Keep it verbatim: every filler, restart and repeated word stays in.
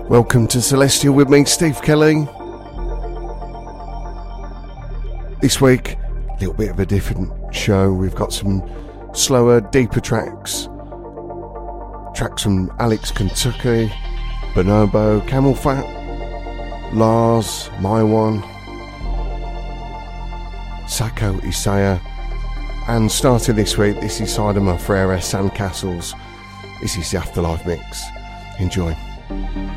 Welcome to Celestial with me, Steve Kelly. This week, a little bit of a different show. We've got some slower, deeper tracks. Tracks from Alex Kentucky, Bonobo, Camel Fat, Lars, My One, Sako Isaiah, and starting this week, this is Sidema Freire Sandcastles. This is the Afterlife mix. Enjoy.